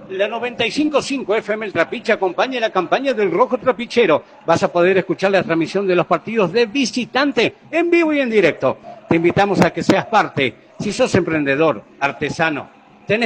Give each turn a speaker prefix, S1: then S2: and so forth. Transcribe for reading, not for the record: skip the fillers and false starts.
S1: La 95.5 FM El Trapiche acompaña la campaña del Rojo Trapichero. Vas a poder escuchar la transmisión de los partidos de visitante en vivo y en directo. Te invitamos a que seas parte. Si sos emprendedor, artesano,